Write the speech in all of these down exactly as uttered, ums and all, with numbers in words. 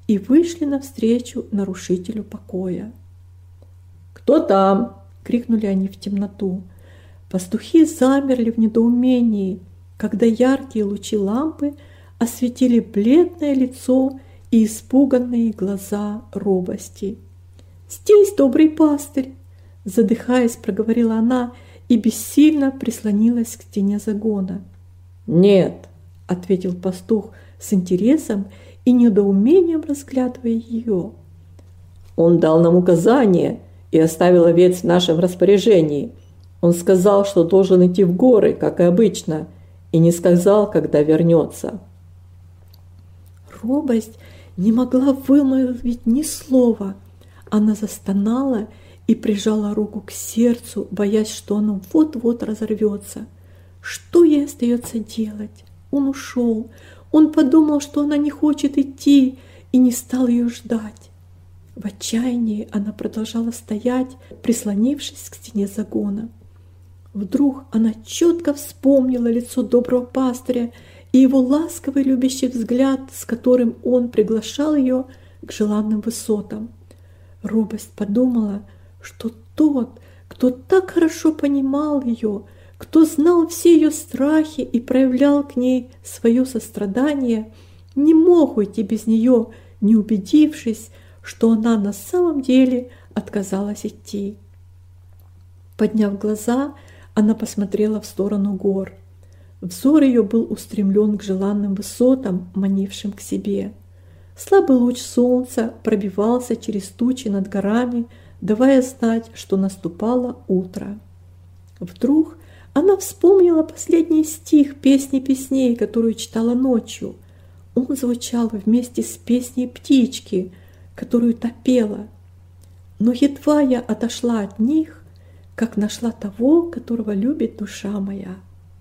и вышли навстречу нарушителю покоя. «Кто там?» – крикнули они в темноту. Пастухи замерли в недоумении, когда яркие лучи лампы осветили бледное лицо и испуганные глаза робости. «Здесь добрый пастырь!» – задыхаясь, проговорила она и бессильно прислонилась к стене загона. «Нет!» – ответил пастух с интересом и недоумением разглядывая ее. «Он дал нам указание и оставил овец в нашем распоряжении. Он сказал, что должен идти в горы, как и обычно, и не сказал, когда вернется». Робость не могла вымолвить ни слова. Она застонала и прижала руку к сердцу, боясь, что оно вот-вот разорвется. Что ей остается делать? Он ушел. Он подумал, что она не хочет идти, и не стал ее ждать. В отчаянии она продолжала стоять, прислонившись к стене загона. Вдруг она четко вспомнила лицо доброго пастыря и его ласковый любящий взгляд, с которым он приглашал ее к желанным высотам. Робость подумала, что тот, кто так хорошо понимал ее, кто знал все ее страхи и проявлял к ней свое сострадание, не мог уйти без нее, не убедившись, что она на самом деле отказалась идти. Подняв глаза, она посмотрела в сторону гор. Взор ее был устремлен к желанным высотам, манившим к себе. Слабый луч солнца пробивался через тучи над горами, давая знать, что наступало утро. Вдруг она вспомнила последний стих песни песней, которую читала ночью. Он звучал вместе с песней птички, которую та пела. Но едва я отошла от них, как нашла того, которого любит душа моя.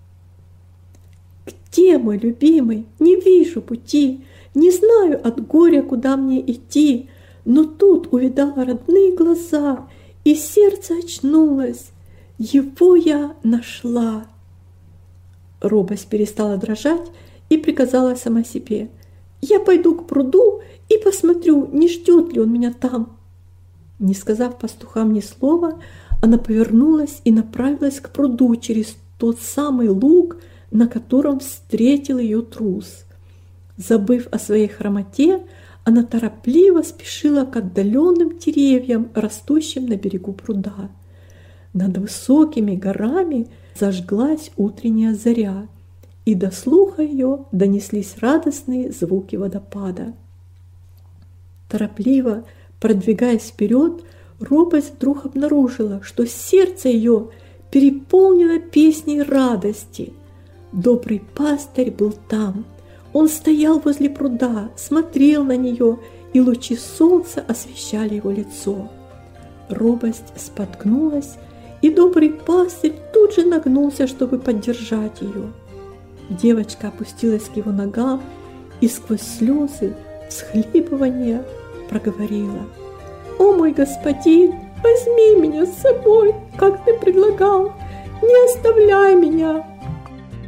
Где мой любимый? Не вижу пути, не знаю от горя, куда мне идти, но тут увидала родные глаза, и сердце очнулось. Его я нашла. Робость перестала дрожать и приказала сама себе: «Я пойду к пруду и посмотрю, не ждет ли он меня там». Не сказав пастухам ни слова, она повернулась и направилась к пруду через тот самый луг, на котором встретил ее трус. Забыв о своей хромоте, она торопливо спешила к отдаленным деревьям, растущим на берегу пруда. Над высокими горами зажглась утренняя заря, и до слуха ее донеслись радостные звуки водопада. Торопливо продвигаясь вперед, Робость вдруг обнаружила, что сердце ее переполнено песней радости. Добрый пастырь был там. Он стоял возле пруда, смотрел на нее, и лучи солнца освещали его лицо. Робость споткнулась, и добрый пастырь тут же нагнулся, чтобы поддержать ее. Девочка опустилась к его ногам и сквозь слезы, всхлипывания проговорила: «О мой господин, возьми меня с собой, как ты предлагал, не оставляй меня,